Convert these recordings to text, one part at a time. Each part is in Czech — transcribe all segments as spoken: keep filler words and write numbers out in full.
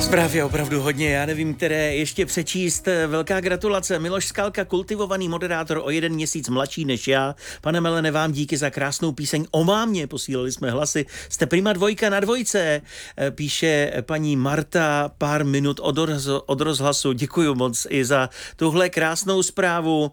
Zpráv je opravdu hodně, já nevím, které ještě přečíst. Velká gratulace, Miloš Skalka, kultivovaný moderátor, o jeden měsíc mladší než já. Pane Melene, vám díky za krásnou píseň o mámě, posílali jsme hlasy. Jste prima dvojka na dvojce, píše paní Marta, pár minut od, roz, od rozhlasu. Děkuji moc i za tuhle krásnou zprávu.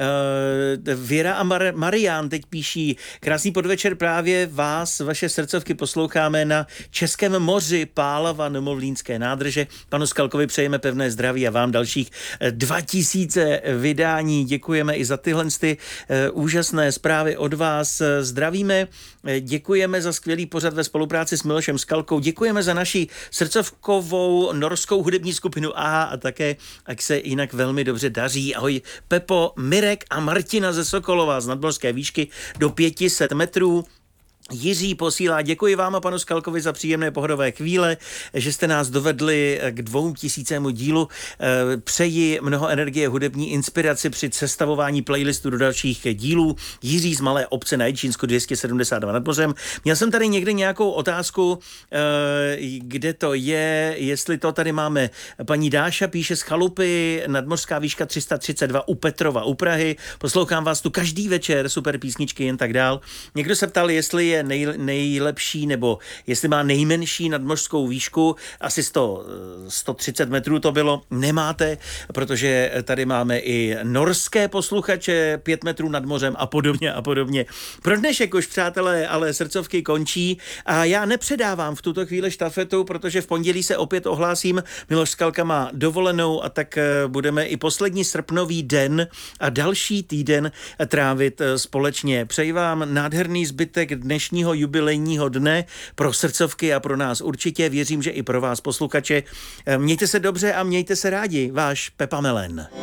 Věra a Mar- Marián teď píší, krásný podvečer, právě vás, vaše srdcovky posloucháme na Českém moři, Pálava, Nemolínské nádrže. Panu Skalkovi přejeme pevné zdraví a vám dalších dva tisíce vydání. Děkujeme i za tyhle ty úžasné zprávy od vás. Zdravíme, děkujeme za skvělý pořad ve spolupráci s Milošem Skalkou. Děkujeme za naši srdcovkovou norskou hudební skupinu A H A také, jak se jinak velmi dobře daří. Ahoj Pepo, Mirek a Martina ze Sokolova z nadmorské výšky do pět set metrů. Jiří posílá, děkuji vám a panu Skalkovi za příjemné pohodové chvíle, že jste nás dovedli k dvou tisícému dílu. Přeji mnoho energie, hudební inspiraci při sestavování playlistu do dalších dílů. Jiří z Malé obce na Jičínsku dvě stě sedmdesát dva nad mořem. Měl jsem tady někde nějakou otázku, kde to je, jestli to tady máme. Paní Dáša píše z Chalupy, nadmořská výška tři sta třicet dva u Petrova u Prahy. Poslouchám vás tu každý večer, super písničky, jen tak dál. Někdo se ptal, jestli je nej, nejlepší, nebo jestli má nejmenší nadmořskou výšku, asi sto, sto třicet metrů to bylo, nemáte, protože tady máme i norské posluchače, pět metrů nad mořem a podobně a podobně. Pro dnešek už, přátelé, ale srdcovky končí a já nepředávám v tuto chvíli štafetu, protože v pondělí se opět ohlásím, Miloš Skalka má dovolenou a tak budeme i poslední srpnový den a další týden trávit společně. Přeji vám nádherný zbytek dnešního jubilejního dne pro srdcovky a pro nás určitě. Věřím, že i pro vás posluchače. Mějte se dobře a mějte se rádi. Váš Pepa Melen.